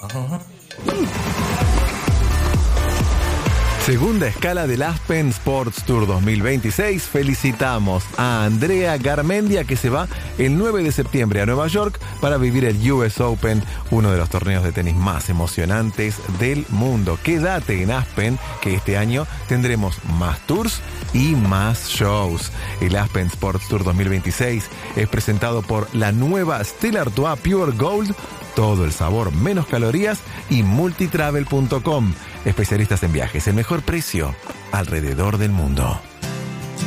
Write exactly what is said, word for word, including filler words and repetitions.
Segunda escala del Aspen Sports Tour dos mil veintiséis. Felicitamos a Andrea Garmendia, que se va el nueve de septiembre a Nueva York para vivir el U S Open, uno de los torneos de tenis más emocionantes del mundo. Quédate en Aspen, que este año tendremos más tours y más shows. El Aspen Sports Tour dos mil veintiséis es presentado por la nueva Stella Artois Pure Gold, todo el sabor, menos calorías, y multitravel punto com. Especialistas en viajes, el mejor precio alrededor del mundo.